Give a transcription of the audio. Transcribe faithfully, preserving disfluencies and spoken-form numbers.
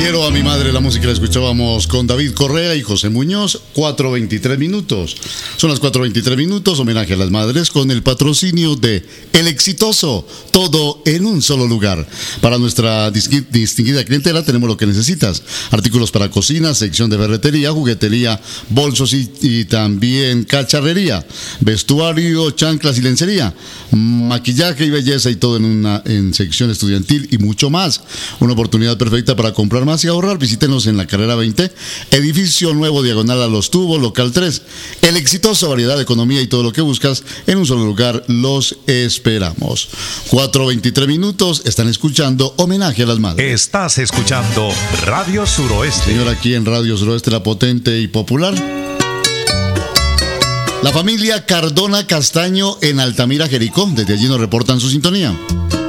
Quiero a mi madre, la música la escuchábamos con David Correa y José Muñoz, cuatro veintitrés minutos. Son las cuatro veintitrés minutos, homenaje a las madres con el patrocinio de El Exitoso, todo en un solo lugar. Para nuestra distinguida clientela tenemos lo que necesitas: artículos para cocina, sección de ferretería, juguetería, bolsos y, y también cacharrería, vestuario, chanclas y lencería, maquillaje y belleza, y todo en una en sección estudiantil y mucho más. Una oportunidad perfecta para comprar más y ahorrar. Visítenos en la carrera veinte, edificio nuevo, diagonal a Los Tubos, local tres. El Exitoso, variedad de economía y todo lo que buscas en un solo lugar. Los esperamos. cuatro veintitrés minutos, están escuchando Homenaje a las Madres. Estás escuchando Radio Suroeste. Señor, aquí en Radio Suroeste, la potente y popular. La familia Cardona Castaño en Altamira, Jericó. Desde allí nos reportan su sintonía.